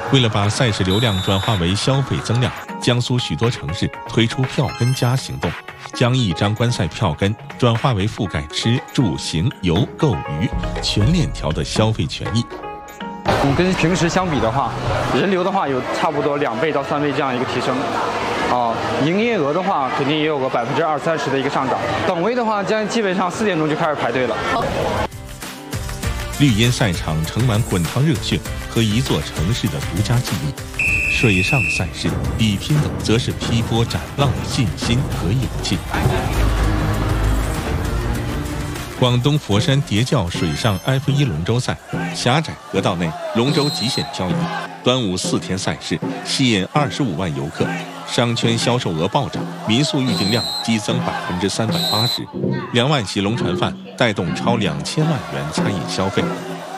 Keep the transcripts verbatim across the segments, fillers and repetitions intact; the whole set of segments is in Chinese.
为了把赛事流量转化为消费增量，江苏许多城市推出票根加行动，将一张观赛票根转化为覆盖吃住行游购娱全链条的消费权益。 你跟平时相比的话，人流的话有差不多两倍到三倍这样一个提升，啊，营业额的话肯定也有个百分之二三十的一个上涨。等位的话，将基本上四点钟就开始排队了。 绿茵赛场盛满滚烫热血和一座城市的独家记忆，水上赛事比拼的则是劈波斩浪的信心和勇气。广东佛山叠嶂水上 F 一 龙舟赛，狭窄河道内龙舟极限漂移，端午四天赛事吸引二十五万游客，商圈销售额暴涨，民宿预订量激增百分之三百八十，两万席龙船饭带动超两千万元餐饮消费。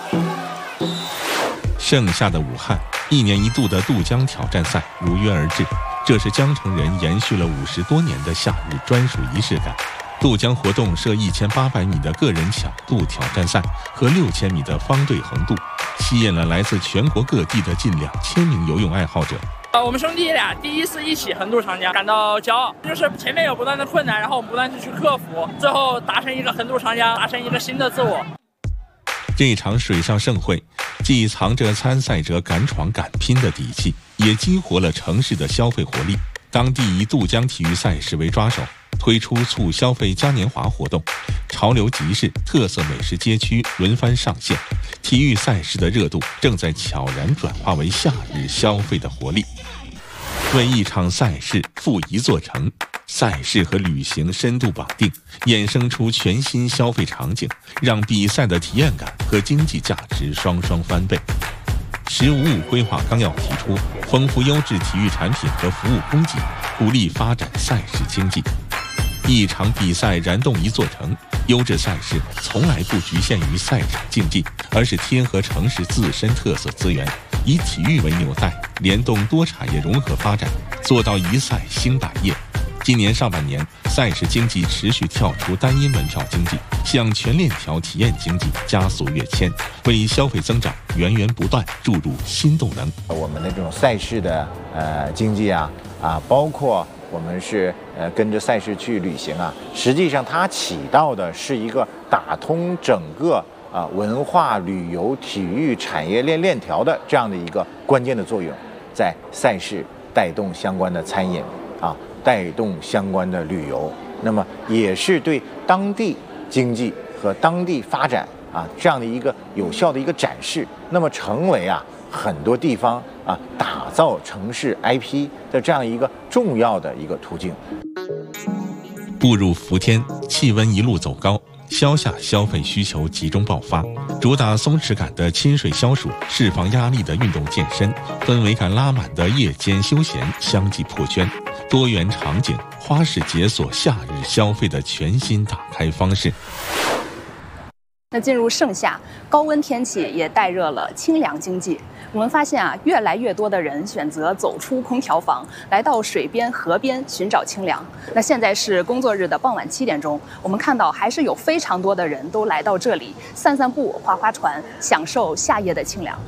盛夏的武汉，一年一度的渡江挑战赛如约而至，这是江城人延续了五十多年的夏日专属仪式感。渡江活动设一千八百米的个人抢渡挑战赛和六千米的方队横渡，吸引了来自全国各地的近两千名游泳爱好者。 呃，我们兄弟俩第一次一起横渡长江，感到骄傲。就是前面有不断的困难，然后我们不断的去克服，最后达成一个横渡长江，达成一个新的自我。 这场水上盛会既藏着参赛者敢闯敢拼的底气，也激活了城市的消费活力。当地以渡江体育赛事为抓手，推出促消费嘉年华活动，潮流集市、特色美食街区轮番上线，体育赛事的热度正在悄然转化为夏日消费的活力。为一场赛事赴一座城，赛事和旅行深度绑定，衍生出全新消费场景，让比赛的体验感和经济价值双双翻倍。十五五规划纲要提出，丰富优质体育产品和服务供给，鼓励发展赛事经济。一场比赛燃动一座城，优质赛事从来不局限于赛场竞技，而是贴合城市自身特色资源，以体育为纽带，联动多产业融合发展，做到一赛兴百业。今年上半年，赛事经济持续跳出单一门票经济，向全链条体验经济加速跃迁，为消费增长源源不断注入新动能。 我们的这种赛事的呃经济啊啊，包括我们是呃跟着赛事去旅行啊，实际上它起到的是一个打通整个啊文化旅游体育产业链链条的这样的一个关键的作用，在赛事带动相关的餐饮啊，带动相关的旅游，那么也是对当地经济和当地发展啊这样的一个有效的一个展示，那么成为啊很多地方啊打造城市 I P 的这样一个重要的一个途径。 步入伏天，气温一路走高，消夏消费需求集中爆发，主打松弛感的亲水消暑，释放压力的运动健身，氛围感拉满的夜间休闲相继破圈，多元场景花式解锁夏日消费的全新打开方式。 那进入盛夏，高温天气也带热了清凉经济。我们发现啊，越来越多的人选择走出空调房，来到水边、河边寻找清凉。那现在是工作日的傍晚七点钟，我们看到还是有非常多的人都来到这里散散步、划划船，享受夏夜的清凉。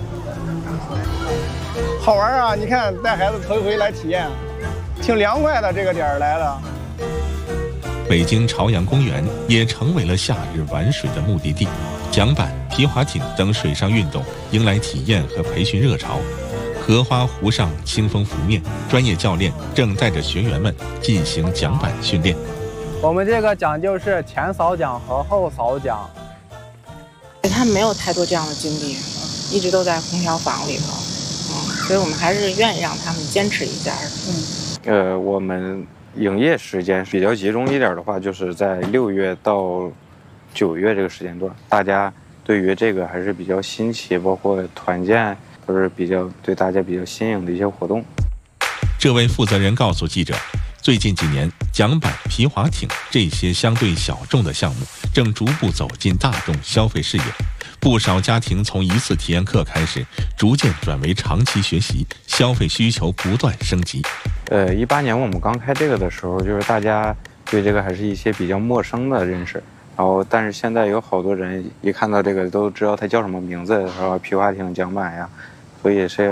好玩啊！你看，带孩子头一回来体验，挺凉快的。这个点儿来了。 北京朝阳公园也成为了夏日玩水的目的地，桨板、皮划艇等水上运动迎来体验和培训热潮。荷花湖上清风拂面，专业教练正带着学员们进行桨板训练。 我们这个讲究是前扫桨和后扫桨。 他没有太多这样的经历，一直都在空调房里头，嗯，所以我们还是愿意让他们坚持一下。 嗯，呃，我们营业时间比较集中一点的话，就是在六月到九月这个时间段，大家对于这个还是比较新奇，包括团建都是比较对大家比较新颖的一些活动。 这位负责人告诉记者，最近几年，桨板、皮划艇这些相对小众的项目正逐步走进大众消费视野。不少家庭从一次体验课开始，逐渐转为长期学习，消费需求不断升级。 呃，一八年我们刚开这个的时候，就是大家对这个还是一些比较陌生的认识，然后但是现在有好多人一看到这个都知道它叫什么名字，然后皮划艇、桨板呀，所以是